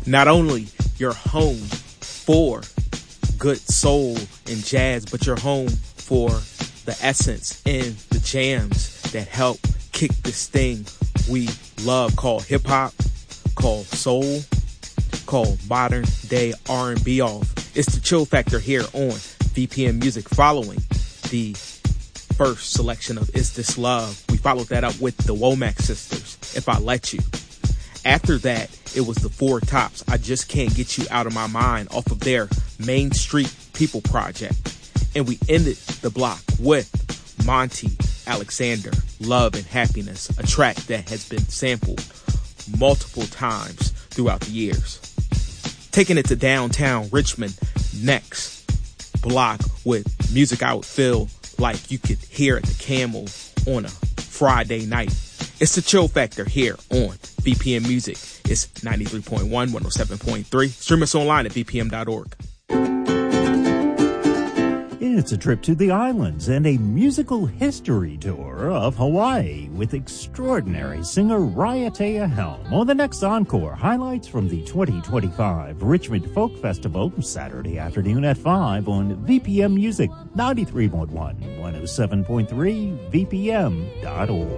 Not only your home for good soul and jazz, but your home for the essence and the jams that help kick this thing we love called hip-hop, called soul, called modern day R&B off. It's the Chill Factor here on VPM Music, following the first selection of Is This Love. We followed that up with the Womack Sisters, If I Let You. After that, it was the Four Tops, I Just Can't Get You Out of My Mind, off of their Main Street People project. And we ended the block with Monty Alexander, Love and Happiness, a track that has been sampled multiple times throughout the years. Taking it to downtown Richmond next block with music I would feel like you could hear at the Camel on a Friday night. It's the Chill Factor here on VPM Music. It's 93.1, 107.3. Stream us online at vpm.org. It's a trip to the islands and a musical history tour of Hawaii with extraordinary singer Raiatea Helm. On the next Encore, highlights from the 2025 Richmond Folk Festival, Saturday afternoon at 5 on VPM Music, 93.1, 107.3, vpm.org.